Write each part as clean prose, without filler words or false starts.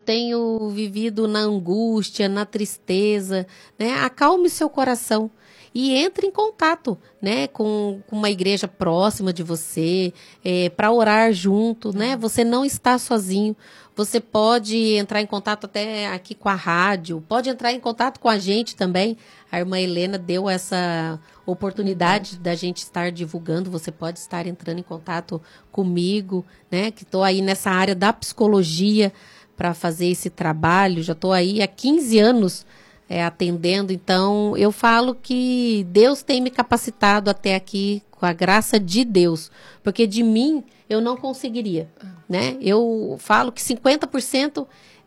tenho vivido na angústia, na tristeza, né? Acalme seu coração e entre em contato, né, com uma igreja próxima de você, para orar junto, né? Você não está sozinho. Você pode entrar em contato até aqui com a rádio, pode entrar em contato com a gente também. A irmã Helena deu essa oportunidade da gente estar divulgando. Você pode estar entrando em contato comigo, né? Que estou aí nessa área da psicologia para fazer esse trabalho. Já estou aí há 15 anos atendendo. Então, eu falo que Deus tem me capacitado até aqui com a graça de Deus. Porque de mim, eu não conseguiria, né? Eu falo que 50%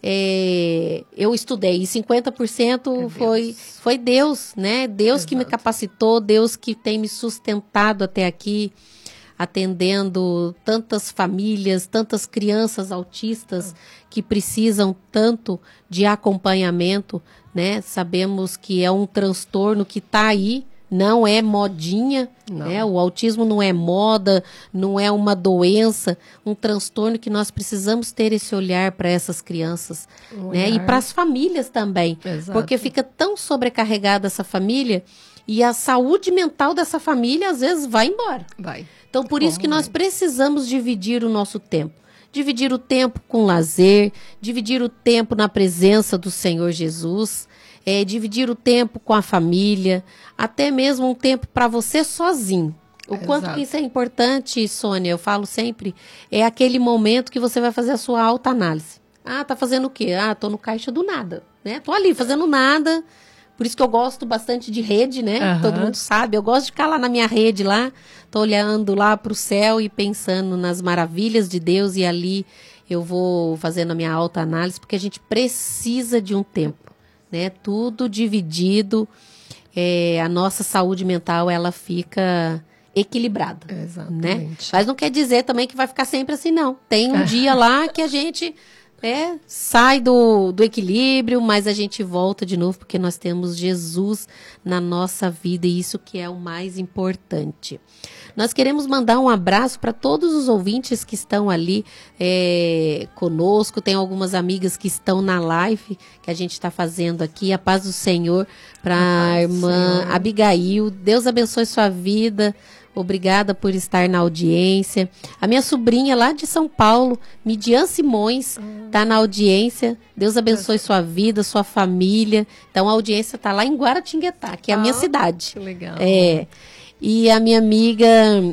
eu estudei e 50% foi Deus, né? Deus que me capacitou, Deus que tem me sustentado até aqui, atendendo tantas famílias, tantas crianças autistas que precisam tanto de acompanhamento, né? Sabemos que é um transtorno que está aí, não é modinha, né? O autismo não é moda, não é uma doença, um transtorno que nós precisamos ter esse olhar para essas crianças, né? E para as famílias também, porque fica tão sobrecarregada essa família e a saúde mental dessa família às vezes vai embora. Então, por isso que nós precisamos dividir o nosso tempo. Dividir o tempo com lazer, dividir o tempo na presença do Senhor Jesus, dividir o tempo com a família, até mesmo um tempo para você sozinho. O quanto que isso é importante, Sônia, eu falo sempre, é aquele momento que você vai fazer a sua autoanálise. Ah, tá fazendo o quê? Ah, tô no caixa do nada, né? Tô ali fazendo nada. Por isso que eu gosto bastante de rede, né? Todo mundo sabe. Eu gosto de ficar lá na minha rede, lá. Tô olhando lá para o céu e pensando nas maravilhas de Deus. E ali eu vou fazendo a minha autoanálise, porque a gente precisa de um tempo, né? Tudo dividido. A nossa saúde mental, ela fica equilibrada. Né? Mas não quer dizer também que vai ficar sempre assim, não. Tem um dia lá que a gente... sai do equilíbrio, mas a gente volta de novo porque nós temos Jesus na nossa vida e isso que é o mais importante. Nós queremos mandar um abraço para todos os ouvintes que estão ali conosco. Tem algumas amigas que estão na live que a gente está fazendo aqui. A paz do Senhor para a irmã Abigail. Deus abençoe sua vida. Obrigada por estar na audiência. A minha sobrinha lá de São Paulo, Midian Simões, está na audiência. Deus abençoe sua vida, sua família. Então a audiência está lá em Guaratinguetá, que é a minha cidade. Que legal. E a minha amiga,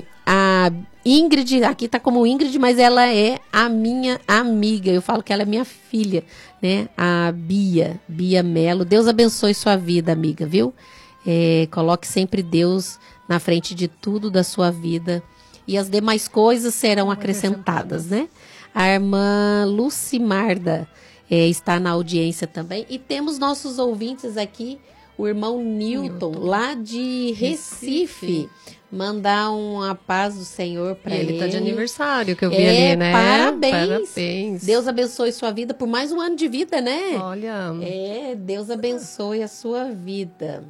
a Ingrid, aqui está como Ingrid, mas ela é a minha amiga. Eu falo que ela é minha filha, né? A Bia Melo. Deus abençoe sua vida, amiga, viu? Coloque sempre Deus na frente de tudo da sua vida e as demais coisas serão acrescentadas, né? A irmã Lucimarda está na audiência também e temos nossos ouvintes aqui, o irmão Newton, lá de Recife. Mandar uma paz do Senhor para ele. Ele está de aniversário, que eu vi ali, né? Parabéns. Deus abençoe sua vida por mais um ano de vida, né? Olha. Deus abençoe a sua vida.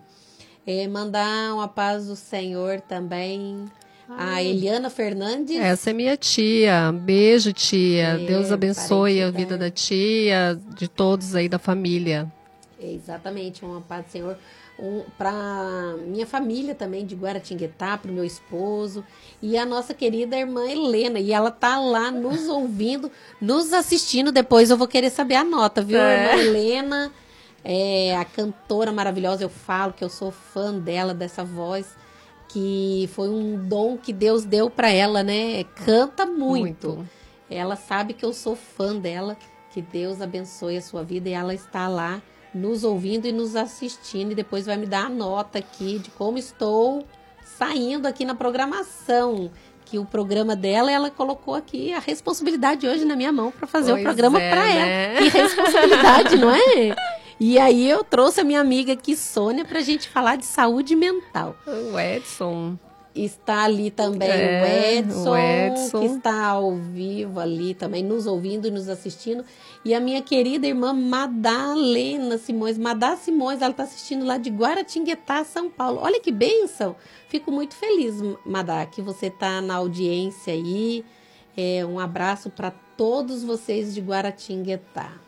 Mandar uma paz do Senhor também a Eliana Fernandes. Essa é minha tia. Beijo, tia. Deus abençoe a vida da tia, de todos aí da família. Exatamente, uma paz do Senhor. Para minha família também de Guaratinguetá, para o meu esposo e a nossa querida irmã Helena. E ela tá lá nos ouvindo, nos assistindo. Depois eu vou querer saber a nota, viu, irmã Helena? A cantora maravilhosa, eu falo que eu sou fã dela, dessa voz, que foi um dom que Deus deu para ela, né? Canta muito. Ela sabe que eu sou fã dela, que Deus abençoe a sua vida e ela está lá nos ouvindo e nos assistindo e depois vai me dar a nota aqui de como estou saindo aqui na programação. Que o programa dela, ela colocou aqui a responsabilidade hoje na minha mão para fazer o programa para ela. Que responsabilidade, não é? E aí eu trouxe a minha amiga aqui, Sônia, para a gente falar de saúde mental. O Edson. Está ali também o Edson, que está ao vivo ali também, nos ouvindo e nos assistindo. E a minha querida irmã Madalena Simões. Madá Simões, ela está assistindo lá de Guaratinguetá, São Paulo. Olha que bênção! Fico muito feliz, Madá, que você está na audiência aí. Um abraço para todos vocês de Guaratinguetá.